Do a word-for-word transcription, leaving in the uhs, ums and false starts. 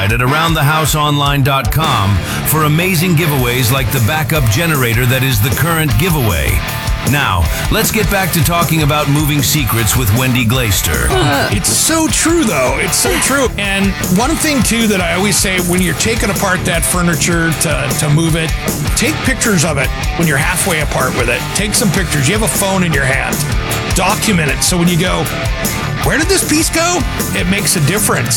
website at around the house online dot com for amazing giveaways like the backup generator that is the current giveaway. Now, let's get back to talking about moving secrets with Wendy Glaister. Uh, it's so true, though. It's so true. And one thing, too, that I always say when you're taking apart that furniture to, to move it, take pictures of it when you're halfway apart with it. Take some pictures. You have a phone in your hand. Document it. So when you go, where did this piece go? It makes a difference.